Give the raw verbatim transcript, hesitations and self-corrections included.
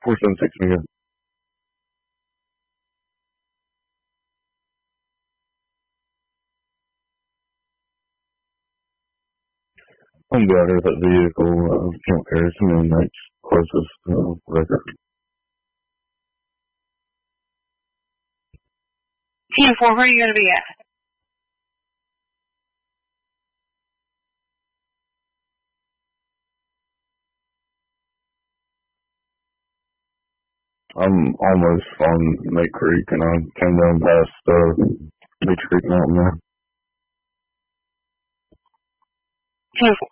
four seven six, me good. I'm gonna be out here with that vehicle, uh, jump Harrison, and that's closest, uh, record. Team four, where are you going to be at? I'm almost on Lake Creek, and I came down past, uh, Beach Creek Mountain there. Team four.